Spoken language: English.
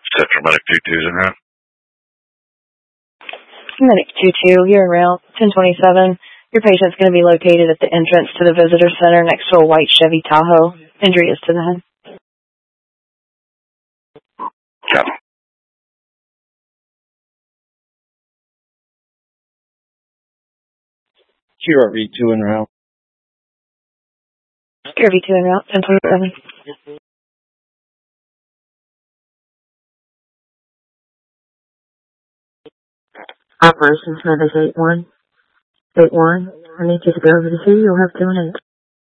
Central Medic 22's en route. Medic 22, you're en route, 1027. Your patient's going to be located at the entrance to the visitor center next to a white Chevy Tahoe. Injury is to the head. Copy. QRV2 en route. QRV2 en route, 1027. Operations Medic 81. 81. I need you to go over to C. You'll have 2 minutes.